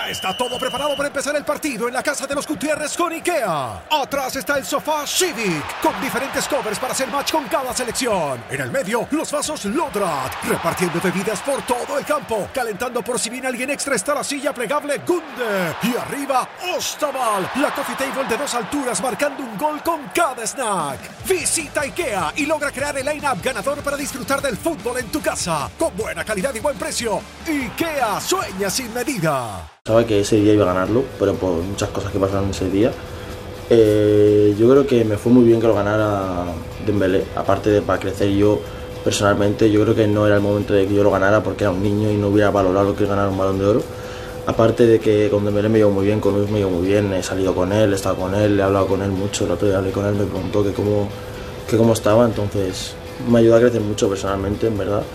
Ya está todo preparado para empezar el partido en la casa de los Gutiérrez con IKEA. Atrás está el sofá Civic, con diferentes covers para hacer match con cada selección. En el medio, los vasos Lodrat, repartiendo bebidas por todo el campo. Calentando por si viene alguien extra está la silla plegable Gunde. Y arriba, Ostaval, la coffee table de 2 alturas marcando un gol con cada snack. Visita IKEA y logra crear el line-up ganador para disfrutar del fútbol en tu casa. Con buena calidad y buen precio. IKEA sueña sin medida. Sabía que ese día iba a ganarlo, pero por muchas cosas que pasaron ese día. Yo creo que me fue muy bien que lo ganara Dembélé. Aparte de para crecer yo personalmente, yo creo que no era el momento de que yo lo ganara porque era un niño y no hubiera valorado lo que es ganar un Balón de Oro. Aparte de que con Dembélé me llevo muy bien, con Luis me llevo muy bien, he salido con él, he estado con él, he hablado con él mucho, el otro día hablé con él, me preguntó que cómo estaba, entonces me ayudó a crecer mucho personalmente, en verdad,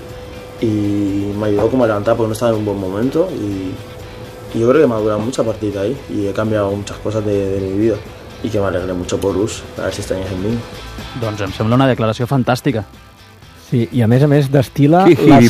y me ayudó como a levantar porque no estaba en un buen momento y yo creo que me ha durado mucho a partir de ahí y he cambiado muchas cosas de mi vida i que m'alegré mucho por Us, a ver si extrañas en mí. Doncs em sembla una declaració fantàstica. Sí, i a més destila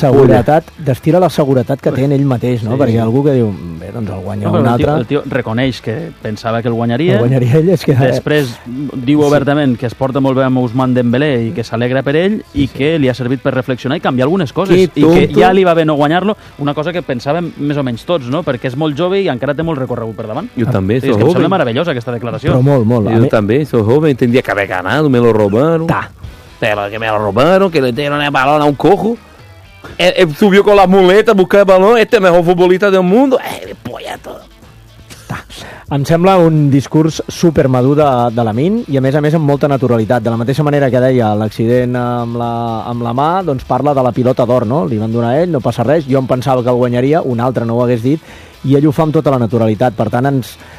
la seguretat que té en ell mateix, no? Sí. Perquè algú que diu, bé, doncs el guanya un altre... El tio reconeix que pensava que el guanyaria. El guanyaria ell, és que... Després diu obertament que es porta molt bé amb Ousmane Dembélé i que s'alegra per ell i que li ha servit per reflexionar i canviar algunes coses. I que ja li va bé no guanyar-lo, una cosa que pensàvem més o menys tots, no? Perquè és molt jove i encara té molt recorregut per davant. Jo també soy joven. Em sembla meravellosa aquesta declaració. Però molt. Yo también soy joven, tendría que haber ganado, me lo robaron. Pero que me lo robaron, que le dieron el balón a un cojo. Él subió con las muletas a buscar el balón, este es el mejor futbolista del mundo. Polla todo. Em sembla un discurs supermadur de Lamine i a més amb molta naturalitat. De la mateixa manera que deia l'accident amb la mà, doncs parla de la pilota d'or, no? Li van donar a ell, no passa res, jo em pensava que el guanyaria, un altre no ho hagués dit, i ell ho fa amb tota la naturalitat. Per tant,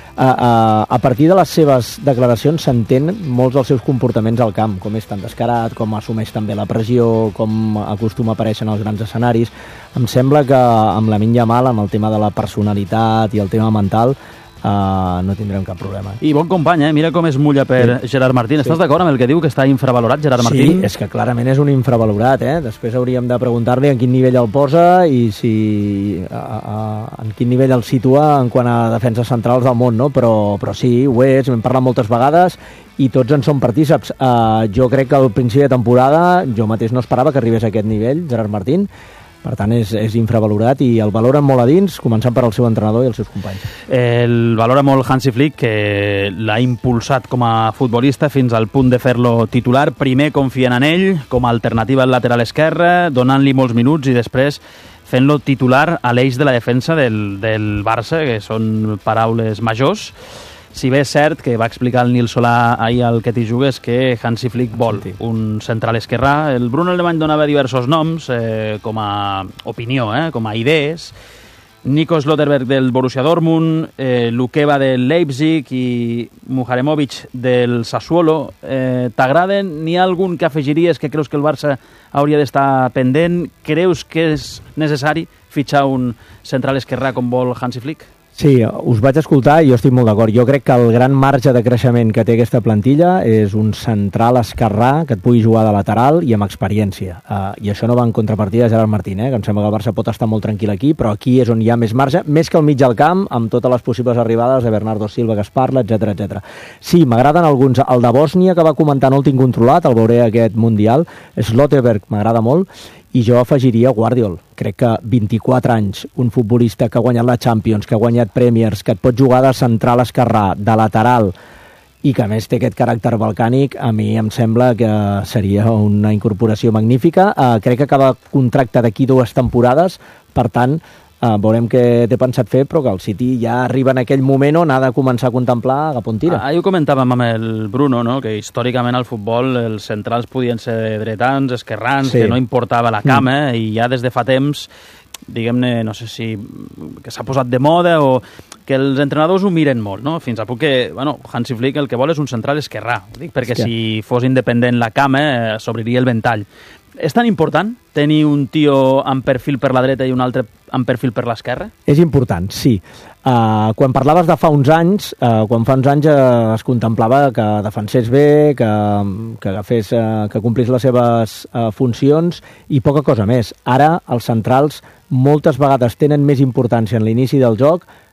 a partir de les seves declaracions s'entén molts dels seus comportaments al camp, com és tan descarat, com assumeix també la pressió, com acostuma a aparèixer en els grans escenaris. Em sembla que amb Lamine Yamal, amb el tema de la personalitat i el tema mental, no tindrem cap problema. I bon company, mira com es mulla per Gerard Martín. Estàs d'acord amb el que diu que està infravalorat Gerard Martín? Sí, és que clarament és un infravalorat, Després hauríem de preguntar-li en quin nivell el posa i si en quin nivell el situa en quant a defenses centrals del món, no? Però sí, ho és, hem parlat moltes vegades i tots en som partíceps. Jo crec que al principi de temporada jo mateix no esperava que arribés a aquest nivell, Gerard Martín. Per tant, és infravalorat i el valoren molt a dins, començant per al seu entrenador i els seus companys. El valora molt Hansi Flick, que l'ha impulsat com a futbolista fins al punt de fer-lo titular. Primer confien en ell com a alternativa al lateral esquerre, donant-li molts minuts i després fent-lo titular a l'eix de la defensa del Barça, que són paraules majors. Si bé és cert que va explicar el Nil Solà ahir al Que t'hi jugues que Hansi Flick vol un central esquerrà. El Bruno Alemany donava diversos noms com a opinió, com a idees. Nico Slotterberg del Borussia Dortmund, Lukeba del Leipzig i Muharemovic del Sassuolo. T'agraden? N'hi ha algun que afegiries que creus que el Barça hauria d'estar pendent? Creus que és necessari fitxar un central esquerrà com vol Hansi Flick? Sí, us vaig escoltar i jo estic molt d'acord. Jo crec que el gran marge de creixement que té aquesta plantilla és un central esquerrà que et pugui jugar de lateral i amb experiència. I això no va en contrapartida de Gerard Martín, que em sembla que el Barça pot estar molt tranquil aquí, però aquí és on hi ha més marge, més que al mig del camp, amb totes les possibles arribades de Bernardo Silva que es parla, etc. Sí, m'agraden alguns. El de Bòsnia, que va comentar, no el tinc controlat, el veuré aquest Mundial. Slotterberg m'agrada molt. I jo afegiria Guardiol. Crec que 24 anys, un futbolista que ha guanyat la Champions, que ha guanyat Premiers, que et pot jugar de central esquerrà, de lateral, i que a més té aquest caràcter balcànic, a mi em sembla que seria una incorporació magnífica. Crec que acaba contracte d'aquí 2 temporades, per tant, veurem què té pensat fer, però que el City ja arriba en aquell moment on ha de començar a contemplar cap on tira. Ahir ho comentàvem amb el Bruno, no? Que històricament al futbol els centrals podien ser dretans, esquerrans, que no importava la cama, i ja des de fa temps, diguem-ne, no sé si que s'ha posat de moda o que els entrenadors ho miren molt, no? Fins a punt que, Hansi Flick el que vol és un central esquerrà, dic, perquè si fos independent la cama s'obriria el ventall. És tan important tenir un tio amb perfil per la dreta i un altre amb perfil per l'esquerra? És important, sí. Quan parlaves de fa uns anys, es contemplava que defensés bé, que complís les seves funcions i poca cosa més. Ara els centrals moltes vegades tenen més importància en l'inici del joc